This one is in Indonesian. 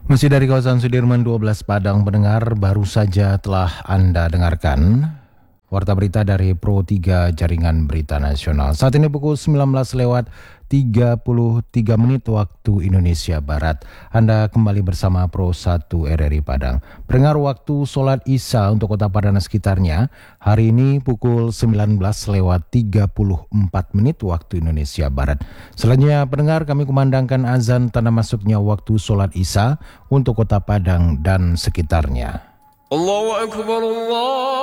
Masih dari kawasan Sudirman 12 Padang, pendengar, baru saja telah Anda dengarkan Warta Berita dari Pro 3 Jaringan Berita Nasional. Saat ini pukul 19:33 waktu Indonesia Barat. Anda kembali bersama Pro 1 RRI Padang. Pendengar, waktu sholat Isya untuk Kota Padang dan sekitarnya hari ini pukul 19:34 waktu Indonesia Barat. Selanjutnya pendengar, kami kumandangkan azan tanda masuknya waktu sholat Isya untuk Kota Padang dan sekitarnya. Allahu Akbar, Allah.